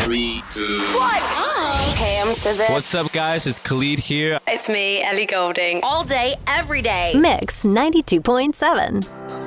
3, 2. Hey, I'm SZA. What's up, guys? It's Khalid here. It's me, Ellie Goulding. All day, every day. Mix 92.7.